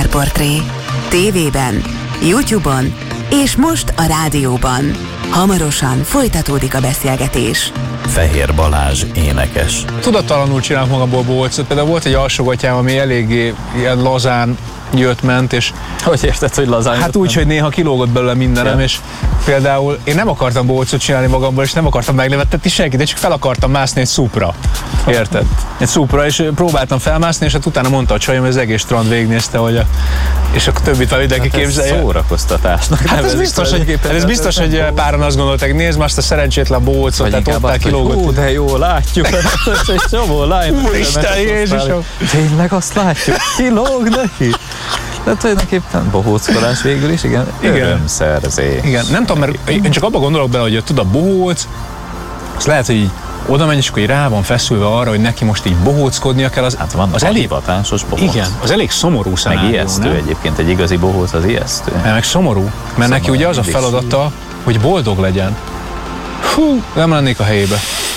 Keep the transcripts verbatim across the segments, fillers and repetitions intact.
Műsorportré. Tévében, YouTube-on és most a rádióban. Hamarosan folytatódik a beszélgetés. Fehér Balázs énekes. Tudattalanul csinálok magamból bohócot. Például volt egy alsógatyám, ami eléggé ilyen lazán jött-ment, és hogy érted, hogy lazán? Hát úgy, hogy néha kilógott belőle mindenem, ja. És például én nem akartam bohócot csinálni magamból, és nem akartam megnevettetni senkit, de csak fel akartam mászni egy szupra. Érted? Egy szupra, és próbáltam felmászni, és hát utána mondta a csajom, hogy az egész strand végignézte, hogy a... és akkor többit már mindenki hát képzelje. Ez szórakoztatásnak. Hát ez biztos, hogy, ez biztos, hogy páran azt gondolták, nézd már azt a szerencsétlen bohócot, tehát ott áll kilógott. Hú, de jó, látjuk, egy csomó lány. Úristen, Jézusom! Tényleg azt látjuk, kilóg neki. De tulajdonképpen bohóckodás végül is, igen, igen. Örömszerzés. Igen, nem tudom, mert én csak abba gondolok bele, hogy tud a bohóc, az lehet, hogy így oda megy, és akkor így rá van feszülve arra, hogy neki most így bohóckodnia kell, az, hát van, az van elég hivatásos bohóc. Igen, az elég szomorú szenárió, meg ijesztő nem? Egyébként, egy igazi bohóc az ijesztő. Meg, meg szomorú, mert szomorú, neki ugye az a feladata, hogy boldog legyen. Hú, nem lennék a helyébe.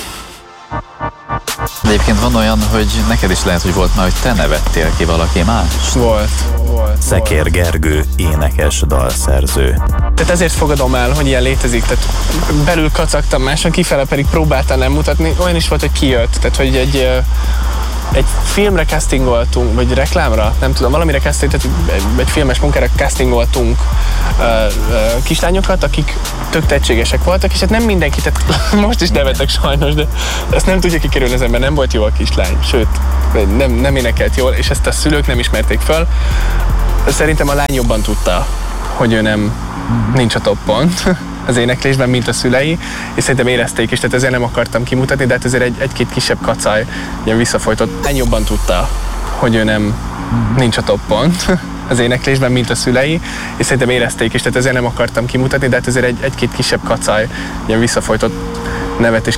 De egyébként van olyan, hogy neked is lehet, hogy volt már, hogy te nevettél ki valaki más. Volt. volt Szekér volt. Gergő, énekes, dalszerző. Tehát ezért fogadom el, hogy ilyen létezik. Tehát belül kacagtam máson, kifele pedig próbáltam nem mutatni. Olyan is volt, hogy kijött. Tehát, hogy egy, egy filmre castingoltunk, vagy reklámra, nem tudom, valamire casting, tehát egy filmes munkára castingoltunk uh, uh, kislányokat, akik tök tehetségesek voltak, és hát nem mindenki, tehát most is nevetek sajnos, de ezt nem tudja kikerülni az ember, nem volt jó a kislány, sőt, nem, nem énekelt jól, és ezt a szülők nem ismerték föl. Szerintem a lány jobban tudta, hogy ő nem, nincs a toppon az éneklésben, mint a szülei, és szerintem érezték is, tehát ezért nem akartam kimutatni, de hát ezért egy, egy-két kisebb kacaj ilyen visszafolytott. Lány jobban tudta, hogy ő nem, nincs a toppon az éneklésben, mint a szülei, és szerintem érezték is, tehát ezért nem akartam kimutatni, de hát ezért egy, egy-két kisebb kacaj ilyen visszafolytott nevet is